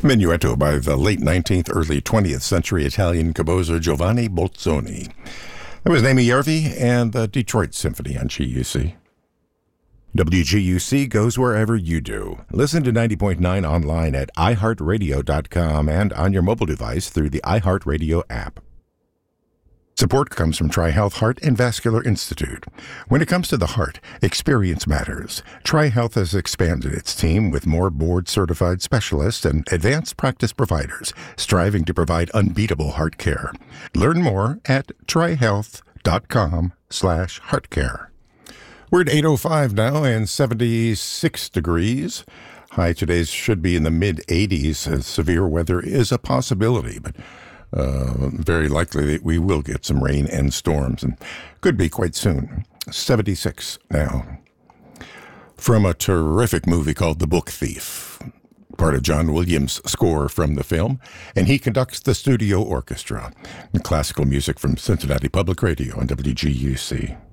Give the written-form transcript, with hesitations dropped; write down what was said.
Minuetto by the late 19th, early 20th century Italian composer Giovanni Bolzoni. That was Amy Yarvi and the Detroit Symphony on GUC. WGUC goes wherever you do. Listen to 90.9 online at iHeartRadio.com and on your mobile device through the iHeartRadio app. Support comes from TriHealth Heart and Vascular Institute. When it comes to the heart, experience matters. TriHealth has expanded its team with more board-certified specialists and advanced practice providers, striving to provide unbeatable heart care. Learn more at trihealth.com/heartcare. We're at 8:05 now and 76 degrees. High today should be in the mid-80s. Severe weather is a possibility, but very likely that we will get some rain and storms, and could be quite soon. 76 now. From a terrific movie called The Book Thief, part of John Williams' score from the film, and he conducts the studio orchestra. Classical music from Cincinnati Public Radio on WGUC.